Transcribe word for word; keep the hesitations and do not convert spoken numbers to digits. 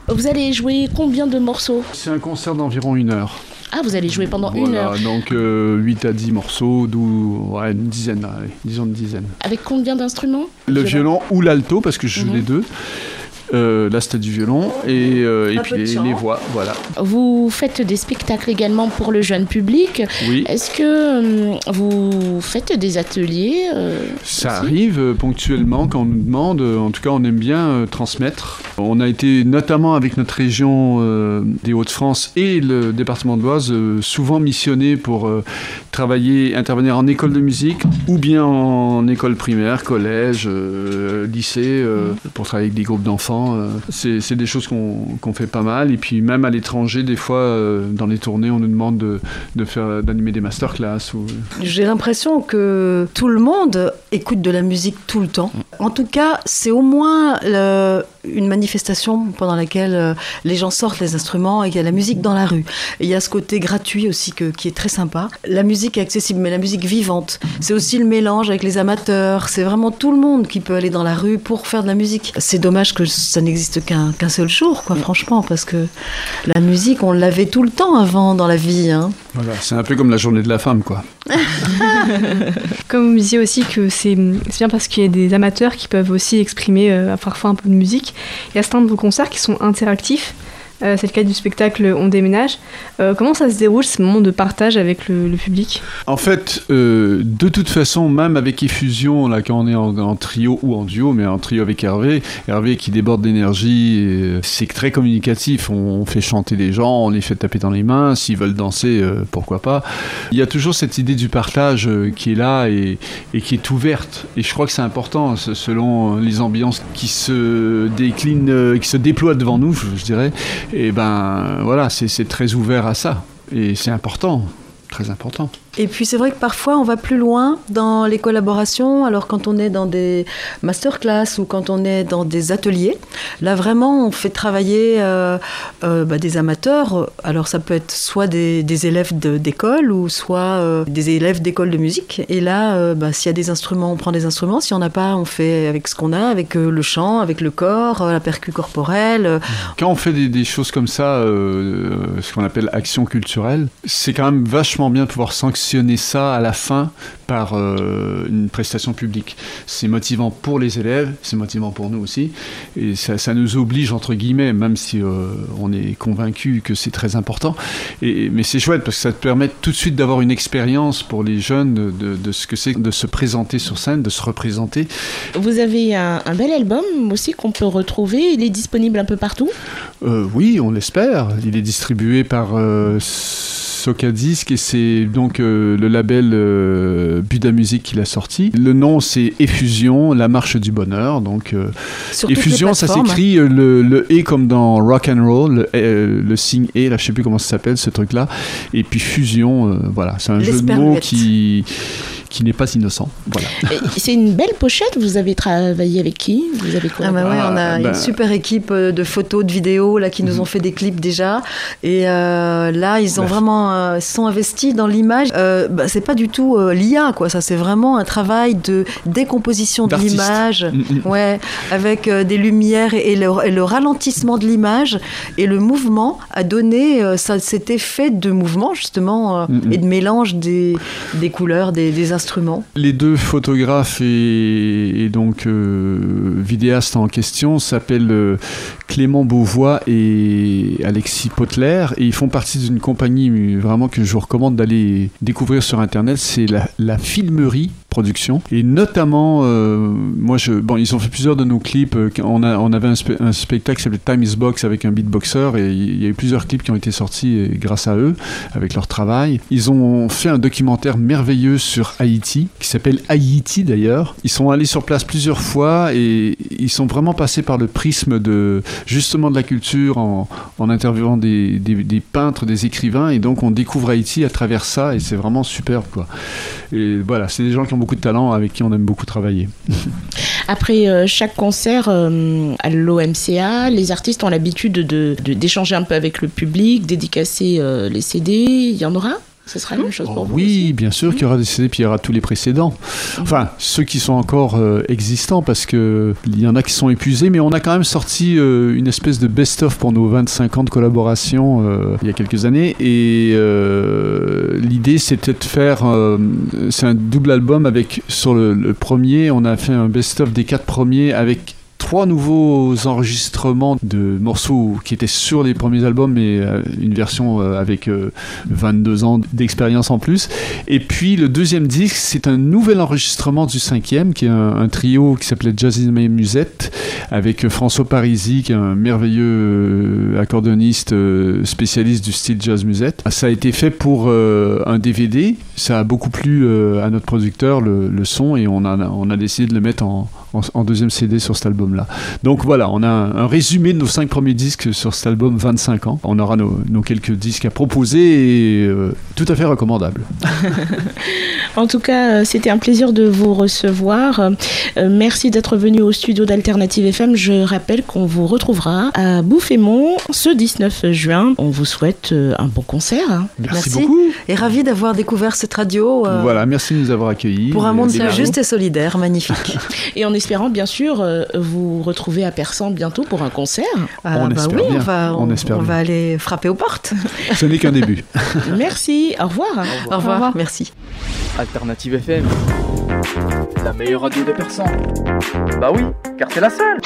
Vous allez jouer combien de morceaux ? C'est un concert d'environ une heure. Ah, vous allez jouer pendant voilà, une heure. Donc euh, huit à dix morceaux, d'où ouais, une dizaine, allez, disons une dizaine. Avec combien d'instruments ? Le violon ou l'alto, parce que je joue mmh. les deux. Euh, là, c'était du violon et, euh, et puis les, les voix, voilà. Vous faites des spectacles également pour le jeune public. Oui. Est-ce que euh, vous faites des ateliers euh, Ça aussi arrive euh, ponctuellement quand on nous demande. En tout cas, on aime bien euh, transmettre. On a été notamment avec notre région euh, des Hauts-de-France et le département de l'Oise euh, souvent missionnés pour euh, travailler, intervenir en école de musique ou bien en école primaire, collège, euh, lycée, euh, pour travailler avec des groupes d'enfants. C'est, c'est des choses qu'on, qu'on fait pas mal. Et puis même à l'étranger, des fois, euh, dans les tournées, on nous demande de, de faire, d'animer des masterclass. Ou... J'ai l'impression que tout le monde écoute de la musique tout le temps. En tout cas, c'est au moins le, une manifestation pendant laquelle euh, les gens sortent les instruments et qu'il y a la musique dans la rue. Et il y a ce côté gratuit aussi que, qui est très sympa. La musique est accessible, mais la musique vivante. C'est aussi le mélange avec les amateurs. C'est vraiment tout le monde qui peut aller dans la rue pour faire de la musique. C'est dommage que ça n'existe qu'un, qu'un seul jour, quoi, franchement, parce que la musique, on l'avait tout le temps avant dans la vie. Hein. Voilà, c'est un peu comme la journée de la femme, quoi. Comme vous disiez aussi que c'est, c'est bien parce qu'il y a des amateurs qui peuvent aussi exprimer euh, parfois un peu de musique. Il y a certains de vos concerts qui sont interactifs. Euh, c'est le cas du spectacle On déménage. Euh, comment ça se déroule, ce moment de partage avec le, le public ? En fait, euh, de toute façon, même avec Effusion, là, quand on est en, en trio ou en duo, mais en trio avec Hervé, Hervé qui déborde d'énergie, et c'est très communicatif. On, on fait chanter les gens, on les fait taper dans les mains. S'ils veulent danser, euh, pourquoi pas. Il y a toujours cette idée du partage euh, qui est là et, et qui est ouverte. Et je crois que c'est important, selon les ambiances qui se déclinent, euh, qui se déploient devant nous, je, je dirais. Et ben voilà, c'est, c'est très ouvert à ça. Et c'est important, très important. Et puis c'est vrai que parfois on va plus loin dans les collaborations. Alors quand on est dans des masterclass ou quand on est dans des ateliers, là vraiment on fait travailler euh, euh, bah, des amateurs. Alors ça peut être soit des, des élèves de, d'école ou soit euh, des élèves d'école de musique. Et là, euh, bah, s'il y a des instruments, on prend des instruments. S'il n'y en a pas, on fait avec ce qu'on a, avec euh, le chant, avec le corps, euh, la percu corporelle. Quand on fait des, des choses comme ça, euh, ce qu'on appelle action culturelle, c'est quand même vachement bien de pouvoir sanctionner ça à la fin par euh, une prestation publique. C'est motivant pour les élèves, c'est motivant pour nous aussi, et ça, ça nous oblige, entre guillemets, même si euh, on est convaincu que c'est très important, et, mais c'est chouette parce que ça te permet tout de suite d'avoir une expérience pour les jeunes de, de, de ce que c'est de se présenter sur scène, de se représenter. Vous avez un, un bel album aussi qu'on peut retrouver, il est disponible un peu partout ? euh, Oui, on l'espère. Il est distribué par... Euh, Socadisc et c'est donc euh, le label euh, Buda Music qui l'a sorti. Le nom c'est Effusion, la marche du bonheur. Donc euh, Effusion, ça s'écrit euh, le, le E comme dans rock and roll, le, euh, le signe E, là je sais plus comment ça s'appelle ce truc là. Et puis fusion, euh, voilà, c'est un jeu de mots qui qui n'est pas innocent. Voilà. C'est une belle pochette. Vous avez travaillé avec qui ? Vous avez ah bah ouais, on a ah, une ben... super équipe de photos, de vidéos là qui nous mm-hmm. ont fait des clips déjà. Et euh, là, ils ont Bref. vraiment euh, sont investis dans l'image. Euh, bah, c'est pas du tout euh, l'I A quoi. Ça, c'est vraiment un travail de décomposition de D'artiste. l'image. Mm-hmm. Ouais, avec euh, des lumières et, et, le, et le ralentissement de l'image et le mouvement a donné euh, ça, cet effet de mouvement justement euh, mm-hmm. et de mélange des des couleurs, des, des instruments. Les deux photographes et, et donc euh, vidéastes en question s'appellent euh, Clément Beauvois et Alexis Potler et ils font partie d'une compagnie vraiment que je vous recommande d'aller découvrir sur internet, c'est la, la Filmerie Production et notamment euh, moi je bon ils ont fait plusieurs de nos clips, on, a, on avait un, spe, un spectacle qui s'appelait Time is Box avec un beatboxer et il y a eu plusieurs clips qui ont été sortis grâce à eux avec leur travail. Ils ont fait un documentaire merveilleux sur Haïti qui s'appelle Haïti d'ailleurs. Ils sont allés sur place plusieurs fois et ils sont vraiment passés par le prisme de justement de la culture en, en interviewant des, des, des peintres, des écrivains et donc on découvre Haïti à travers ça et c'est vraiment superbe quoi. Et voilà, c'est des gens qui ont beaucoup de talent avec qui on aime beaucoup travailler. Après euh, chaque concert euh, à l'O M C A, les artistes ont l'habitude de, de, d'échanger un peu avec le public, dédicacer euh, les C D. Il y en aura ? Ce sera la même chose pour Oh, vous oui, aussi. bien sûr qu'il y aura des C D, puis il y aura tous les précédents. Enfin, ceux qui sont encore euh, existants, parce qu'il y en a qui sont épuisés, mais on a quand même sorti euh, une espèce de best-of pour nos vingt-cinq ans de collaboration euh, il y a quelques années. Et euh, l'idée, c'était de faire... Euh, c'est un double album avec... Sur le, le premier, on a fait un best-of des quatre premiers avec... trois nouveaux enregistrements de morceaux qui étaient sur les premiers albums, mais euh, une version euh, avec euh, vingt-deux ans d'expérience en plus. Et puis le deuxième disque, c'est un nouvel enregistrement du cinquième, qui est un, un trio qui s'appelait Jazz in My Musette, avec François Parisi, qui est un merveilleux euh, accordéoniste euh, spécialiste du style jazz musette. Ça a été fait pour euh, un D V D. Ça a beaucoup plu euh, à notre producteur, le, le son, et on a, on a décidé de le mettre en, en, en deuxième C D sur cet album-là. Donc voilà, on a un, un résumé de nos cinq premiers disques sur cet album vingt-cinq ans. On aura nos, nos quelques disques à proposer et euh, tout à fait recommandables. En tout cas, c'était un plaisir de vous recevoir. Euh, merci d'être venu au studio d'Alternative F M. Je rappelle qu'on vous retrouvera à Bouffémont ce dix-neuf juin. On vous souhaite un bon concert. Merci, Merci. beaucoup. Et ravi d'avoir découvert cette radio. euh, Voilà, merci de nous avoir accueillis. Pour un monde Des plus raisons. juste et solidaire, magnifique. Et en espérant, bien sûr, euh, vous retrouver à Persan bientôt pour un concert. Ah, On bah espère oui, bien. on va, On on, espère on bien. va aller frapper aux portes. Ce n'est qu'un début. Merci, au revoir. Au revoir, revoir. merci. Alternative F M, la meilleure radio de Persan. Bah oui, car c'est la seule.